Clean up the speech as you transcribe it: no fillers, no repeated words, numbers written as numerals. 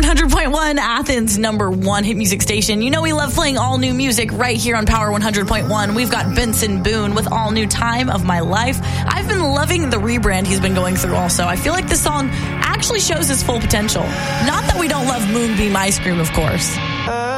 100.1, Athens' #1 hit music station. You know we love playing all new music right here on Power 100.1. We've got Benson Boone with All New Time of My Life. I've been loving the rebrand he's been going through also. I feel like this song actually shows his full potential. Not that we don't love Moonbeam Ice Cream, of course.